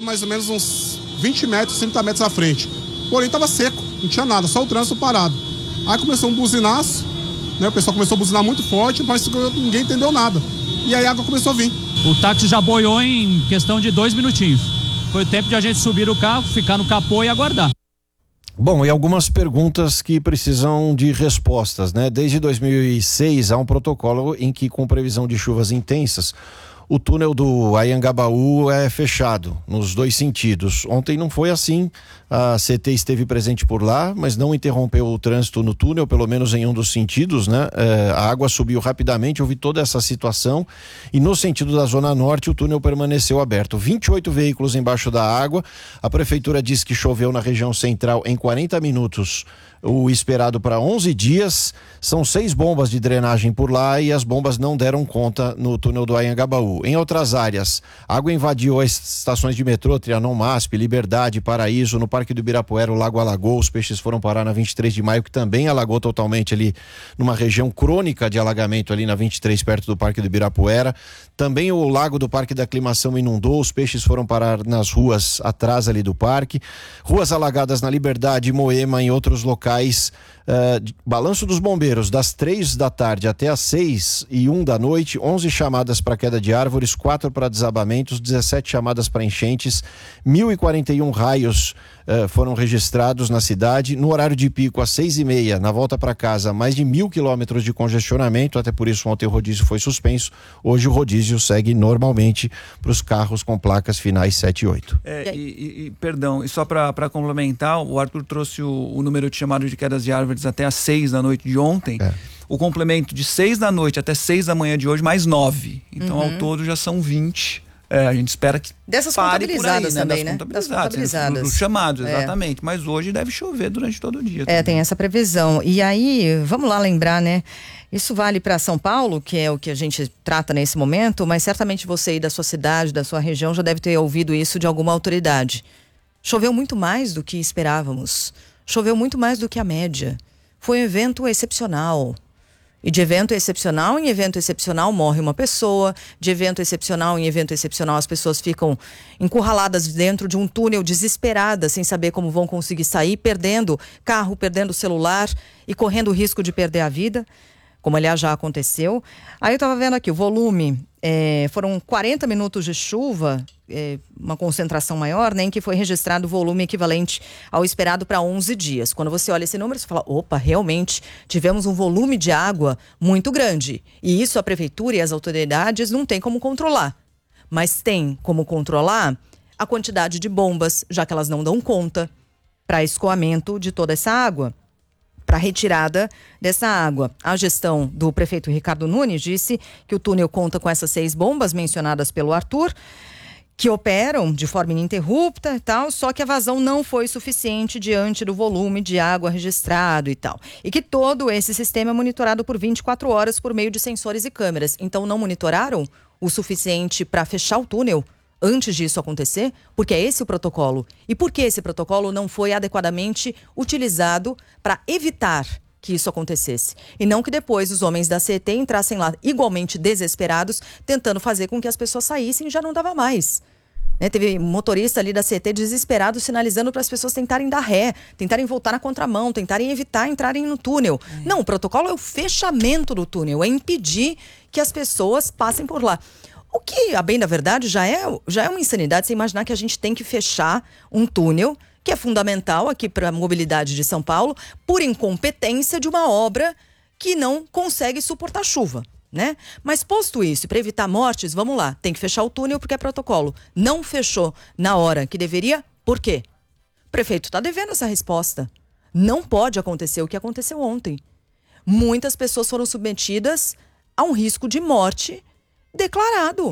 mais ou menos uns 20 metros, 30 metros à frente. Porém, estava seco, não tinha nada, só o trânsito parado. Aí começou um buzinaço, né? O pessoal começou a buzinar muito forte, mas ninguém entendeu nada. E aí a água começou a vir. O táxi já boiou em questão de 2 minutinhos. Foi o tempo de a gente subir o carro, ficar no capô e aguardar. Bom, e algumas perguntas que precisam de respostas, né? Desde 2006 há um protocolo em que, com previsão de chuvas intensas, o túnel do Anhangabaú é fechado nos 2 sentidos. Ontem não foi assim, a CT esteve presente por lá, mas não interrompeu o trânsito no túnel, pelo menos em um dos sentidos, né? A água subiu rapidamente, houve toda essa situação e no sentido da Zona Norte o túnel permaneceu aberto. 28 veículos embaixo da água, a prefeitura diz que choveu na região central em 40 minutos, o esperado para 11 dias, são 6 bombas de drenagem por lá e as bombas não deram conta no túnel do Anhangabaú. Em outras áreas, a água invadiu as estações de metrô, Trianon, MASP, Liberdade, Paraíso, no Parque do Ibirapuera o lago alagou, os peixes foram parar na 23 de maio, que também alagou totalmente ali numa região crônica de alagamento ali na 23, perto do Parque do Ibirapuera. Também o lago do Parque da Aclimação inundou, os peixes foram parar nas ruas atrás ali do parque. Ruas alagadas na Liberdade, Moema, em outros locais. Balanço dos bombeiros, das 3 da tarde até as 6h01 da noite, 11 chamadas para queda de árvores, 4 para desabamentos, 17 chamadas para enchentes, 1.041 raios foram registrados na cidade. No horário de pico, às 6h30, na volta para casa, mais de 1.000 quilômetros de congestionamento, até por isso ontem o rodízio foi suspenso. Hoje o rodízio segue normalmente para os carros com placas finais 7 e 8. Perdão, e só para complementar, o Arthur trouxe o número de chamadas de quedas de árvores até às 6 da noite de ontem. O complemento de 6 da noite até 6 da manhã de hoje, mais 9. Então, ao todo já são 20. A gente espera que dessas pare contabilizadas por aí, também, né? Das contabilizadas. Os chamados, exatamente. Mas hoje deve chover durante todo o dia. Tem essa previsão. E aí, vamos lá lembrar, né? Isso vale para São Paulo, que é o que a gente trata nesse momento, mas certamente você aí da sua cidade, da sua região, já deve ter ouvido isso de alguma autoridade. Choveu muito mais do que esperávamos. Choveu muito mais do que a média. Foi um evento excepcional. E de evento excepcional em evento excepcional morre uma pessoa, de evento excepcional em evento excepcional as pessoas ficam encurraladas dentro de um túnel, desesperadas, sem saber como vão conseguir sair, perdendo carro, perdendo celular e correndo o risco de perder a vida, como aliás já aconteceu. Aí eu estava vendo aqui o volume, foram 40 minutos de chuva, uma concentração maior, né, em que foi registrado o volume equivalente ao esperado para 11 dias. Quando você olha esse número, você fala, opa, realmente tivemos um volume de água muito grande. E isso a prefeitura e as autoridades não têm como controlar. Mas tem como controlar a quantidade de bombas, já que elas não dão conta, para escoamento de toda essa água, para retirada dessa água. A gestão do prefeito Ricardo Nunes disse que o túnel conta com essas 6 bombas mencionadas pelo Arthur, que operam de forma ininterrupta e tal, só que a vazão não foi suficiente diante do volume de água registrado e tal. E que todo esse sistema é monitorado por 24 horas por meio de sensores e câmeras. Então não monitoraram o suficiente para fechar o túnel antes disso acontecer, porque é esse o protocolo. E por que esse protocolo não foi adequadamente utilizado para evitar que isso acontecesse? E não que depois os homens da CET entrassem lá igualmente desesperados, tentando fazer com que as pessoas saíssem e já não dava mais. Teve motorista ali da CET desesperado, sinalizando para as pessoas tentarem dar ré, tentarem voltar na contramão, tentarem evitar entrarem no túnel. Não, o protocolo é o fechamento do túnel, é impedir que as pessoas passem por lá. O que, a bem da verdade, já é uma insanidade você imaginar que a gente tem que fechar um túnel que é fundamental aqui para a mobilidade de São Paulo por incompetência de uma obra que não consegue suportar chuva, né? Mas posto isso, para evitar mortes, vamos lá, tem que fechar o túnel porque é protocolo. Não fechou na hora que deveria, por quê? O prefeito está devendo essa resposta. Não pode acontecer o que aconteceu ontem. Muitas pessoas foram submetidas a um risco de morte declarado.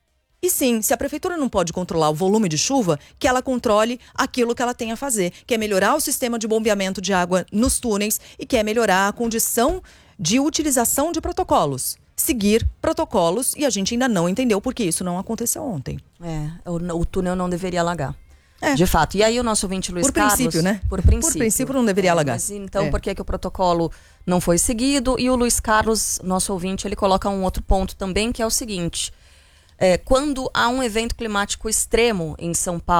E sim, se a prefeitura não pode controlar o volume de chuva, que ela controle aquilo que ela tem a fazer, que é melhorar o sistema de bombeamento de água nos túneis e que é melhorar a condição de utilização de protocolos. Seguir protocolos, e a gente ainda não entendeu por que isso não aconteceu ontem. O túnel não deveria alagar. De fato. E aí o nosso ouvinte Luiz Carlos... Por princípio, né? Por princípio não deveria alagar. Mas então, por que o protocolo não foi seguido? E o Luiz Carlos, nosso ouvinte, ele coloca um outro ponto também, que é o seguinte. Quando há um evento climático extremo em São Paulo,